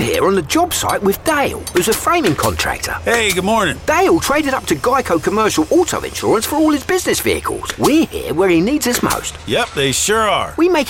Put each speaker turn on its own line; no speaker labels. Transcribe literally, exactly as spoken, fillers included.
here on the job site with Dale, who's a framing contractor.
Hey, good morning.
Dale traded up to Geico Commercial Auto Insurance for all his business vehicles. We're here where he needs us most.
Yep, they sure are.
We make